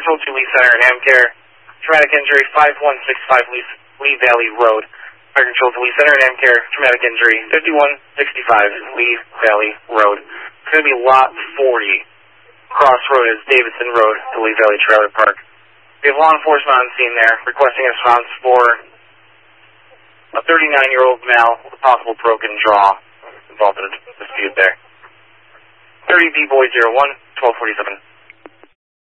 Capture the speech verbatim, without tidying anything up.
Control two Lee Center and Amcare. Traumatic injury, five one six five Lee, Lee Valley Road. Fire Control to Lee Center and Amcare. Traumatic injury, fifty-one sixty-five Lee Valley Road. It's going to be lot forty. Crossroad is Davidson Road to Lee Valley Trailer Park. We have law enforcement on scene there, requesting a response for a thirty-nine-year-old male with a possible broken jaw involved in a dispute there. thirty B Boy zero one, twelve forty-seven.